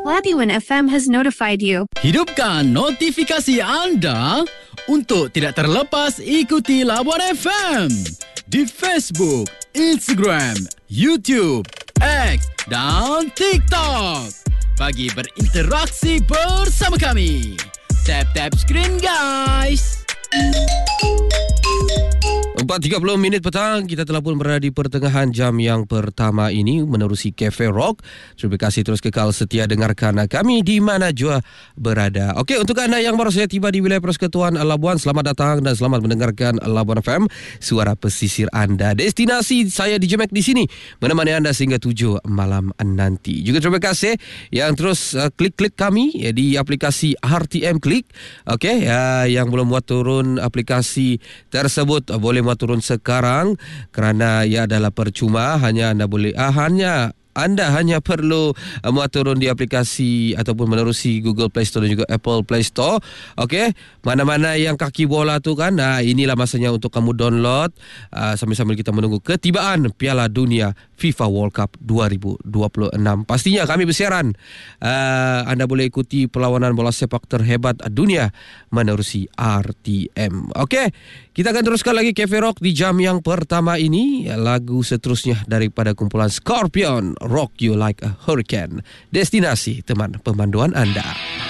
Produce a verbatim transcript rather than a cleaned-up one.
Labuan F M has notified you. Hidupkan notifikasi anda untuk tidak terlepas ikuti Labuan F M di Facebook, Instagram, YouTube, X dan TikTok bagi berinteraksi bersama kami. Tap-tap screen guys. empat tiga puluh minit petang, kita telah pun berada di pertengahan jam yang pertama ini menerusi Cafe Rock. Terima kasih terus kekal setia dengarkan kami di mana jua berada. Okey, untuk anda yang baru saja tiba di wilayah Persekutuan Labuan, selamat datang dan selamat mendengarkan Labuan F M, suara pesisir anda. Destinasi saya di Jemek di sini menemani anda sehingga tujuh malam nanti. Juga terima kasih yang terus uh, klik-klik kami ya, di aplikasi R T M Klik. Okey, uh, yang belum buat turun aplikasi tersebut uh, boleh buat turun sekarang kerana ia adalah percuma. Hanya anda boleh ah, hanya anda hanya perlu uh, muat turun di aplikasi ataupun menerusi Google Play Store dan juga Apple Play Store. Okey, mana-mana yang kaki bola tu kan, nah, inilah masanya untuk kamu download uh, sambil-sambil kita menunggu ketibaan Piala Dunia FIFA World Cup dua ribu dua puluh enam. Pastinya kami bersiaran. Uh, anda boleh ikuti perlawanan bola sepak terhebat dunia menerusi R T M. Okey, kita akan teruskan lagi Cafe Rock di jam yang pertama ini. Lagu seterusnya daripada kumpulan Scorpion, Rock You Like a Hurricane. Destinasi teman pemanduan anda.